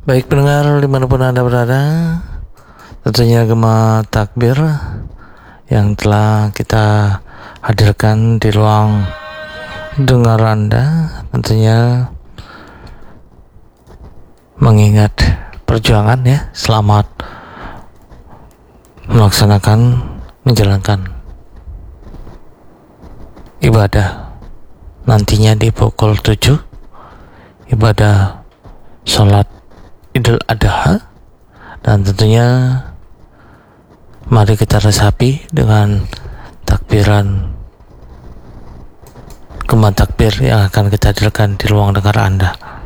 Baik pendengar dimanapun Anda berada, tentunya Gema Takbir yang telah kita hadirkan di ruang dengar Anda tentunya mengingat perjuangan ya, selamat menjalankan ibadah nantinya di pukul 7 ibadah sholat Idul Adha, dan tentunya mari kita resapi dengan takbiran Gema Takbir yang akan kita hadirkan di ruang dengar Anda.